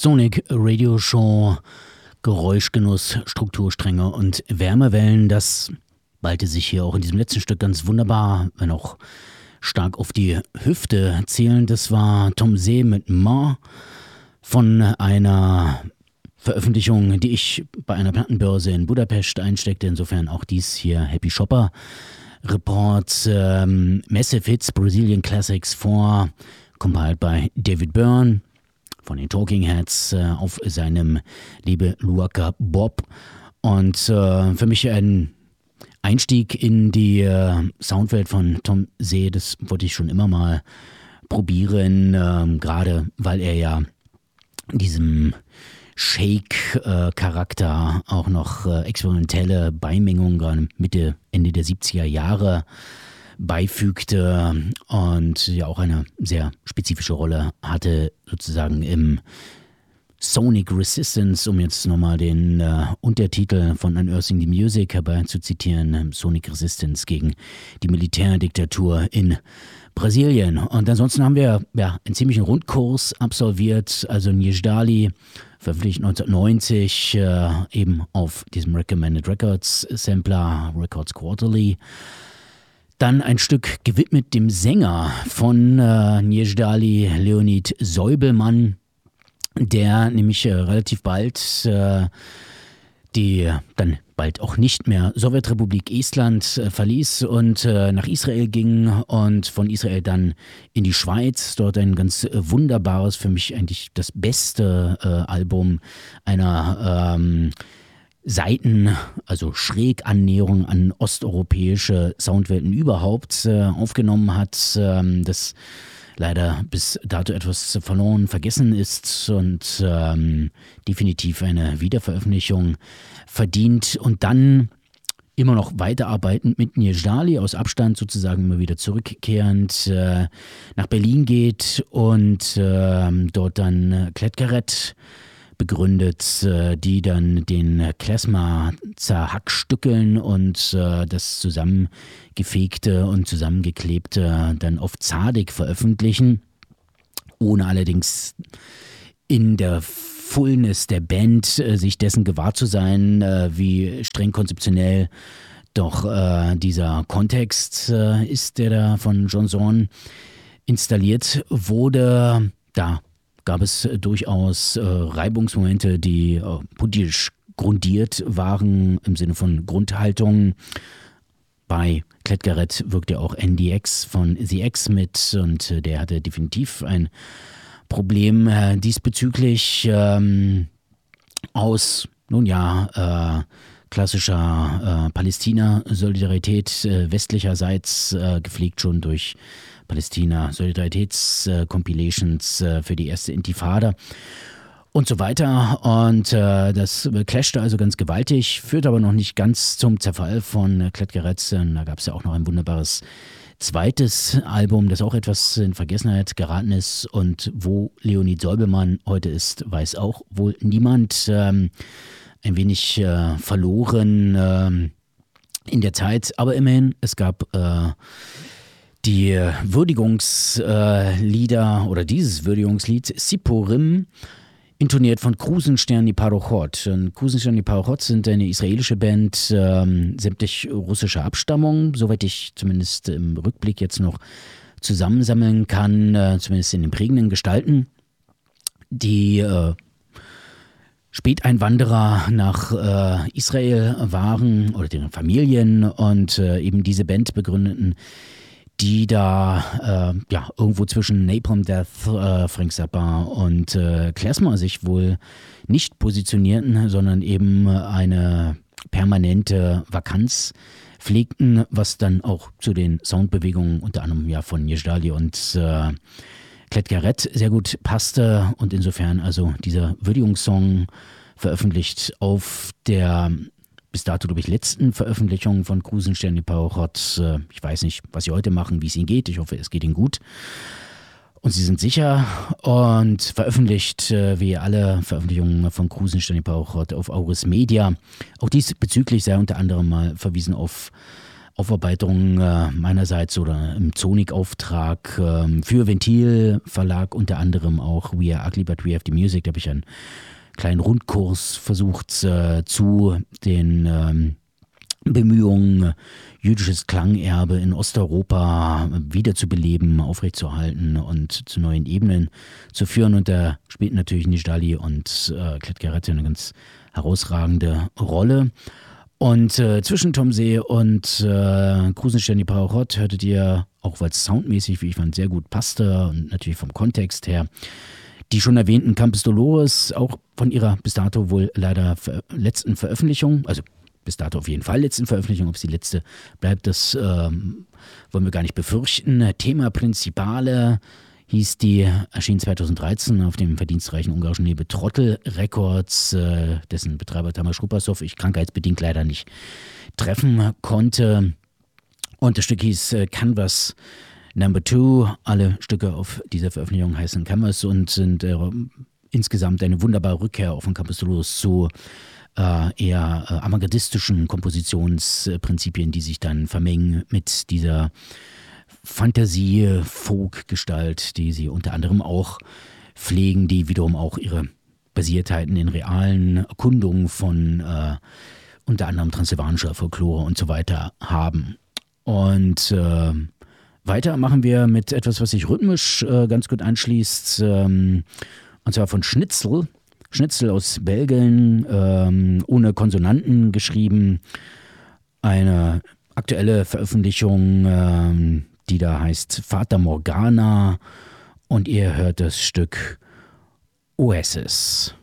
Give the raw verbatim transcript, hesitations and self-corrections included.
Sonic Radio Show, Geräuschgenuss, Strukturstränge und Wärmewellen. Das ballte sich hier auch in diesem letzten Stück ganz wunderbar, wenn auch stark auf die Hüfte zielend. Das war Tom See mit Ma von einer Veröffentlichung, die ich bei einer Plattenbörse in Budapest einsteckte. Insofern auch dies hier Happy Shopper Report. Ähm, Massive Hits, Brazilian Classics vor, compiled by David Byrne von den Talking Heads äh, auf seinem Liebe Luaka Bob. Und äh, für mich ein Einstieg in die äh, Soundwelt von Tom See, das wollte ich schon immer mal probieren, äh, gerade weil er ja diesem Shake-Charakter auch noch äh, experimentelle Beimengungen gerade Mitte, Ende der siebziger Jahre beifügte und ja auch eine sehr spezifische Rolle hatte, sozusagen im Sonic Resistance, um jetzt nochmal den äh, Untertitel von Unearthing the Music herbei zu zitieren, Sonic Resistance gegen die Militärdiktatur in Brasilien. Und ansonsten haben wir ja einen ziemlichen Rundkurs absolviert, also Njezdali, veröffentlicht neunzehnhundertneunzig, äh, eben auf diesem Recommended Records Sampler, Records Quarterly. Dann ein Stück gewidmet dem Sänger von äh, Njezdali, Leonid Säubelmann, der nämlich äh, relativ bald äh, die dann bald auch nicht mehr Sowjetrepublik Estland äh, verließ und äh, nach Israel ging und von Israel dann in die Schweiz. Dort ein ganz äh, wunderbares, für mich eigentlich das beste äh, Album einer ähm, Seiten, also Schrägannäherung an osteuropäische Soundwelten überhaupt äh, aufgenommen hat, ähm, das leider bis dato etwas verloren, vergessen ist und ähm, definitiv eine Wiederveröffentlichung verdient. Und dann immer noch weiterarbeitend mit Njezdali, aus Abstand sozusagen immer wieder zurückkehrend, äh, nach Berlin geht und äh, dort dann Klettgerät begründet, die dann den Klezmer zerhackstückeln und äh, das zusammengefegte und zusammengeklebte dann auf Tzadik veröffentlichen, ohne allerdings in der Fullness der Band äh, sich dessen gewahr zu sein, äh, wie streng konzeptionell doch äh, dieser Kontext äh, ist, der da von John Zorn installiert wurde. Da gab es durchaus äh, Reibungsmomente, die äh, politisch grundiert waren, im Sinne von Grundhaltung. Bei Klettgerät wirkte auch N D X von The X mit und äh, der hatte definitiv ein Problem äh, diesbezüglich ähm, aus, nun ja, äh, klassischer äh, Palästina-Solidarität äh, westlicherseits, äh, gepflegt schon durch Palästina-Solidaritäts-Compilations äh, für die erste Intifada und so weiter. Und äh, das clashte also ganz gewaltig, führte aber noch nicht ganz zum Zerfall von äh, Klettgerät. Da gab es ja auch noch ein wunderbares zweites Album, das auch etwas in Vergessenheit geraten ist. Und wo Leonid Säubelmann heute ist, weiß auch wohl niemand. Ähm, ein wenig äh, verloren ähm, in der Zeit, aber immerhin, es gab äh, die Würdigungslieder äh, oder dieses Würdigungslied Sipurim, intoniert von Krusenstern Parochot. Krusenstern Parochot sind eine israelische Band, ähm, sämtlich russischer Abstammung, soweit ich zumindest im Rückblick jetzt noch zusammensammeln kann, äh, zumindest in den prägenden Gestalten, die äh, Späteinwanderer nach äh, Israel waren oder deren Familien und äh, eben diese Band begründeten, die da äh, ja, irgendwo zwischen Napalm Death, äh, Frank Zappa und äh, Klezmer sich wohl nicht positionierten, sondern eben eine permanente Vakanz pflegten, was dann auch zu den Soundbewegungen unter anderem ja von Njezdali und äh, Klettgerät sehr gut passte und insofern also dieser Würdigungssong veröffentlicht auf der bis dato, glaube ich, letzten Veröffentlichung von Krusenstern Parochot. Ich weiß nicht, was sie heute machen, wie es ihnen geht. Ich hoffe, es geht ihnen gut. Und sie sind sicher und veröffentlicht, wie alle Veröffentlichungen von Krusenstern Parochot auf Auris Media. Auch diesbezüglich sei unter anderem mal verwiesen auf Aufarbeitung äh, meinerseits oder im Zonik-Auftrag äh, für Ventil Verlag unter anderem auch We Are Ugly But We Have the Music. Da habe ich einen kleinen Rundkurs versucht äh, zu den ähm, Bemühungen, jüdisches Klangerbe in Osteuropa wiederzubeleben, aufrechtzuerhalten und zu neuen Ebenen zu führen. Und da spielten natürlich Nijdali und äh, Klett-Gerette eine ganz herausragende Rolle. Und äh, zwischen Tom See und äh, Krusenstern Parachott hörtet ihr, auch weil es soundmäßig, wie ich fand, sehr gut passte und natürlich vom Kontext her, die schon erwähnten Campus Dolores, auch von ihrer bis dato wohl leider ver- letzten Veröffentlichung, also bis dato auf jeden Fall letzten Veröffentlichung, ob es die letzte bleibt, das ähm, wollen wir gar nicht befürchten. Thema Principale hieß die, erschien zweitausenddreizehn auf dem verdienstreichen ungarischen Label Trottel Records, äh, dessen Betreiber Tamas Rupasov ich krankheitsbedingt leider nicht treffen konnte. Und das Stück hieß äh, Canvas Number Two. Alle Stücke auf dieser Veröffentlichung heißen Canvas und sind äh, insgesamt eine wunderbare Rückkehr auf den Campus Dolores zu äh, eher äh, avantgardistischen Kompositionsprinzipien, die sich dann vermengen mit dieser Fantasie-Folk-Gestalt, die sie unter anderem auch pflegen, die wiederum auch ihre Basiertheiten in realen Erkundungen von äh, unter anderem transsilvanischer Folklore und so weiter haben. Und äh, weiter machen wir mit etwas, was sich rhythmisch äh, ganz gut anschließt, ähm, und zwar von Schnitzel. Schnitzel aus Belgien, ähm, ohne Konsonanten geschrieben. Eine aktuelle Veröffentlichung, ähm, die da heißt Fata Morgana, und ihr hört das Stück Oasis.